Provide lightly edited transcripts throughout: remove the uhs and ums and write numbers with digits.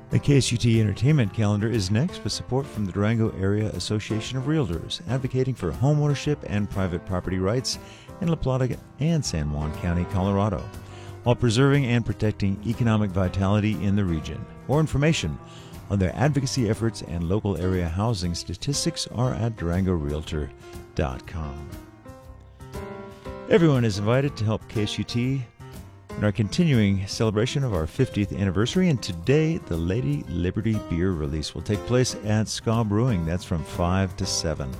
The KSUT Entertainment Calendar is next with support from the Durango Area Association of Realtors, advocating for homeownership and private property rights in La Plata and San Juan County, Colorado, while preserving and protecting economic vitality in the region. More information on their advocacy efforts and local area housing statistics are at durangorealtor.com. Everyone is invited to help KSUT in our continuing celebration of our 50th anniversary, and today the Lady Liberty beer release will take place at Ska Brewing. That's from 5 to 7.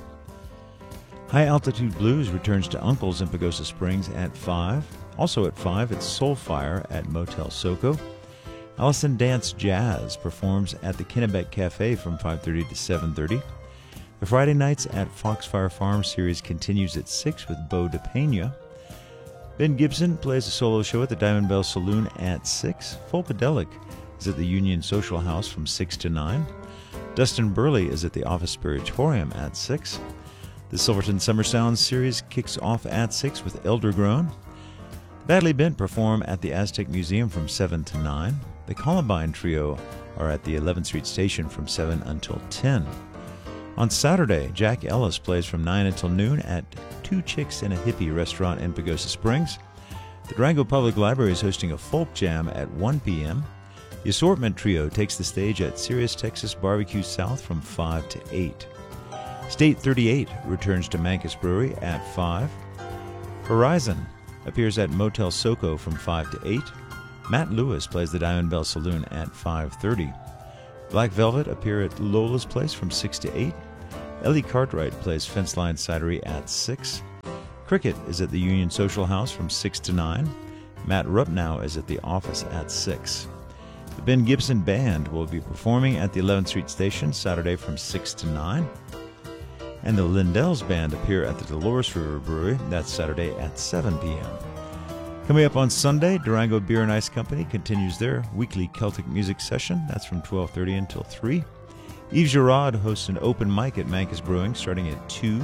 High Altitude Blues returns to Uncle's in Pagosa Springs at 5. Also at 5, it's Soulfire at Motel Soco. Allison Dance Jazz performs at the Kennebec Cafe from 5:30 to 7:30. The Friday nights at Foxfire Farm series continues at 6 with Bo DePena. Ben Gibson plays a solo show at the Diamond Bell Saloon at 6. Folkadelic is at the Union Social House from 6 to 9. Dustin Burley is at the Office Spiritorium at 6. The Silverton Summer Sounds series kicks off at 6 with Eldergrown. Badly Bent perform at the Aztec Museum from 7 to 9. The Columbine Trio are at the 11th Street Station from 7 until 10. On Saturday, Jack Ellis plays from 9 until noon at Two Chicks and a Hippie restaurant in Pagosa Springs. The Durango Public Library is hosting a folk jam at 1 p.m. The Assortment Trio takes the stage at Sirius Texas Barbecue South from 5 to 8. State 38 returns to Mancus Brewery at 5. Horizon appears at Motel Soco from 5 to 8. Matt Lewis plays the Diamond Bell Saloon at 5:30. Black Velvet appear at Lola's Place from 6 to 8. Ellie Cartwright plays Fence Line Cidery at 6. Cricket is at the Union Social House from 6 to 9. Matt Rupnow is at the Office at 6. The Ben Gibson Band will be performing at the 11th Street Station Saturday from 6 to 9. And the Lindell's Band appear at the Dolores River Brewery. That's Saturday at 7 p.m. Coming up on Sunday, Durango Beer and Ice Company continues their weekly Celtic music session. That's from 12:30 until 3. Yves Girard hosts an open mic at Mancus Brewing starting at 2.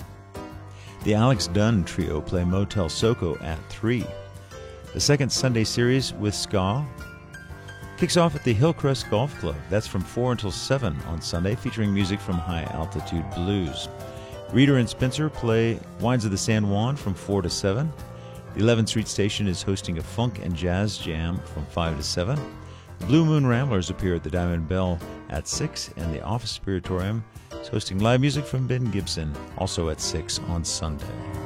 The Alex Dunn Trio play Motel Soco at 3. The second Sunday series with ska kicks off at the Hillcrest Golf Club. That's from 4 until 7 on Sunday, featuring music from High Altitude Blues. Reader and Spencer play Wines of the San Juan from 4 to 7. The 11th Street Station is hosting a funk and jazz jam from 5 to 7. The Blue Moon Ramblers appear at the Diamond Bell at 6, and the Office Spiritorium is hosting live music from Ben Gibson, also at 6 on Sunday.